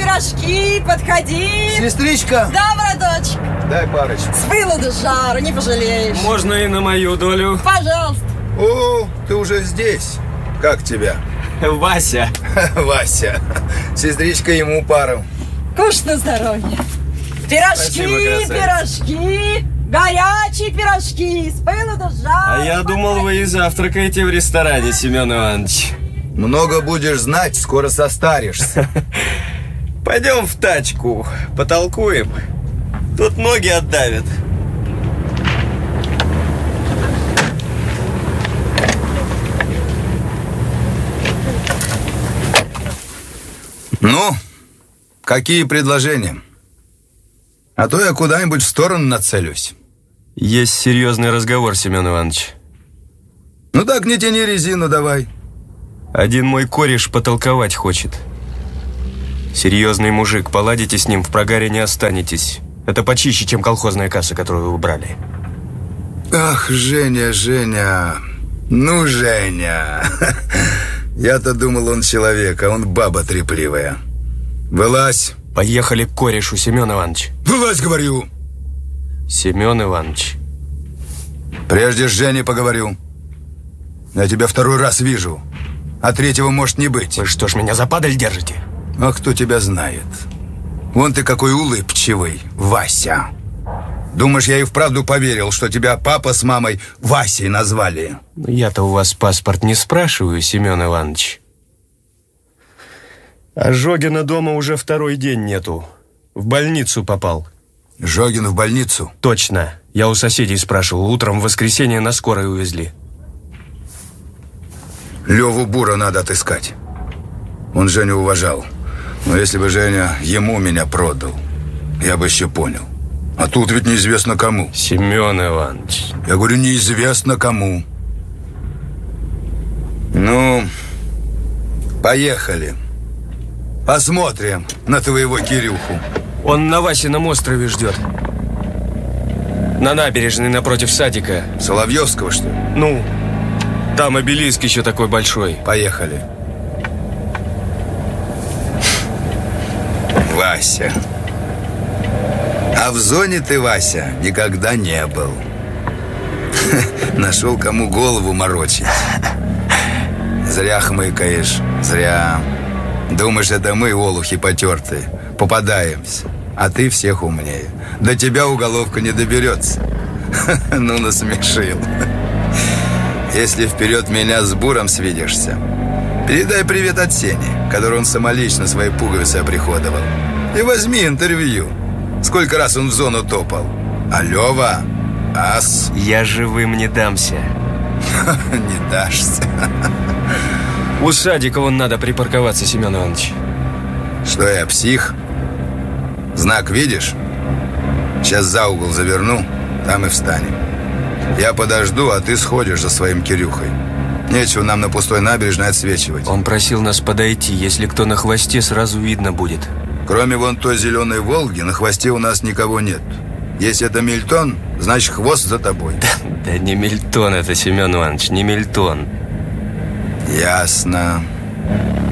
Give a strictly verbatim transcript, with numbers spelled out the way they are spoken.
пирожки, подходи. Сестричка. Да, браточек. Дай парочку. С пылу до жару, не пожалеешь. Можно и на мою долю. Пожалуйста. О, ты уже здесь. Как тебя? Вася. Вася. Сестричка, ему пару. Кушать на здоровье. Пирожки, Спасибо, пирожки. Горячие пирожки. С пылу до жару. А я думал, вы и завтракаете в ресторане, Семен Иванович. Много будешь знать, скоро состаришься. Пойдем в тачку, потолкуем. Тут ноги отдавят. Ну, какие предложения? А то я куда-нибудь в сторону нацелюсь. Есть серьезный разговор, Семен Иванович. Ну так не тяни резину давай. Один мой кореш потолковать хочет. Серьезный мужик, поладите с ним, в прогаре не останетесь. Это почище, чем колхозная касса, которую вы брали. Ах, Женя, Женя. Ну, Женя. Я-то думал, он человек, а он баба трепливая. Вылазь. Поехали к корешу, Семен Иванович. Вылазь, говорю. Семен Иванович. Прежде с Женей поговорю. Я тебя второй раз вижу, а третьего может не быть. Вы что ж, меня за падаль держите? А кто тебя знает? Вон ты какой улыбчивый, Вася. Думаешь, я и вправду поверил, что тебя папа с мамой Васей назвали? Я-то у вас паспорт не спрашиваю, Семен Иванович. А Жогина дома уже второй день нету. В больницу попал. Жогин в больницу? Точно. Я у соседей спрашивал. Утром в воскресенье на скорой увезли. Леву Бура надо отыскать. Он Женю уважал. Но если бы Женя ему меня продал, я бы еще понял. А тут ведь неизвестно кому. Семен Иванович. Я говорю, неизвестно кому. Ну, поехали. Посмотрим на твоего Кирюху. Он на Васином острове ждет. На набережной напротив садика. Соловьевского, что ли? Ну, там обелиск еще такой большой. Поехали. Вася. А в зоне ты, Вася, никогда не был. Нашел, кому голову морочить. Зря хмыкаешь, зря. Думаешь, это мы, олухи потертые, попадаемся, а ты всех умнее. До тебя уголовка не доберется. Ну, насмешил. Если вперед меня с Буром свидишься, передай привет от Сени, который он самолично свои пуговицы оприходовал. И возьми интервью. Сколько раз он в зону топал. А Лева, ас. Я живым не дамся. Не дашься. У садика вон надо припарковаться, Семен Иванович. Что я, псих? Знак видишь? Сейчас за угол заверну, там и встанем. Я подожду, а ты сходишь за своим Кирюхой. Нечего нам на пустой набережной отсвечивать. Он просил нас подойти. Если кто на хвосте, сразу видно будет. Кроме вон той зеленой «Волги», на хвосте у нас никого нет. Если это Мильтон, значит хвост за тобой. Да, да не Мильтон это, Семен Иванович, не Мильтон. Ясно.